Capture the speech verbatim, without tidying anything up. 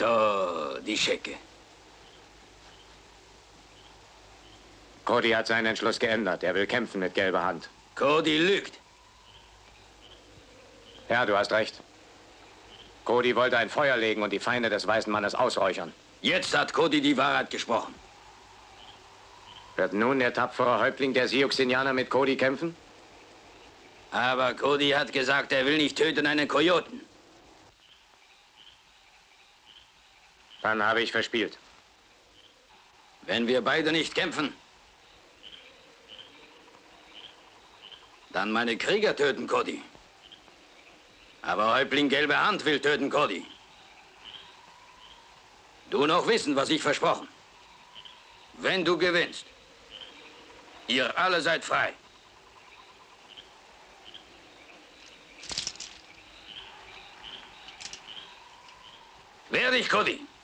Da, die Schecke. Cody hat seinen Entschluss geändert. Er will kämpfen mit gelber Hand. Cody lügt. Ja, du hast recht. Cody wollte ein Feuer legen und die Feinde des Weißen Mannes ausräuchern. Jetzt hat Cody die Wahrheit gesprochen. Wird nun der tapfere Häuptling der Sioux-Indianer mit Cody kämpfen? Aber Cody hat gesagt, er will nicht töten einen Kojoten. Dann habe ich verspielt. Wenn wir beide nicht kämpfen, dann meine Krieger töten Cody. Aber Häuptling Gelbe Hand will töten Cody. Du noch wissen, was ich versprochen. Wenn du gewinnst, ihr alle seid frei. Wehr dich, Cody.